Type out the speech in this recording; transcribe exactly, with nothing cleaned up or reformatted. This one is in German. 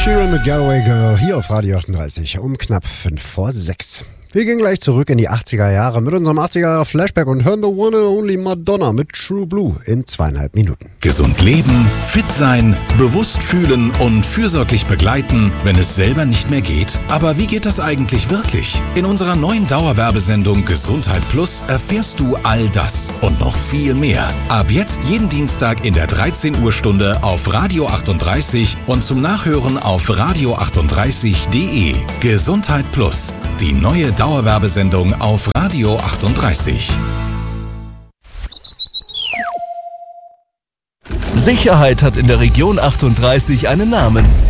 Sheeran mit Galway Girl hier auf Radio achtunddreißig um knapp fünf vor sechs. Wir gehen gleich zurück in die achtziger Jahre mit unserem achtziger Jahre Flashback und hören the one and only Madonna mit True Blue in zweieinhalb Minuten. Gesund leben, fit sein, bewusst fühlen und fürsorglich begleiten, wenn es selber nicht mehr geht. Aber wie geht das eigentlich wirklich? In unserer neuen Dauerwerbesendung Gesundheit Plus erfährst du all das und noch viel mehr. Ab jetzt jeden Dienstag in der dreizehn Uhr Stunde auf Radio achtunddreißig und zum Nachhören auf radio achtunddreißig punkt de. Gesundheit Plus, die neue Dauerwerbesendung auf Radio achtunddreißig. Sicherheit hat in der Region achtunddreißig einen Namen.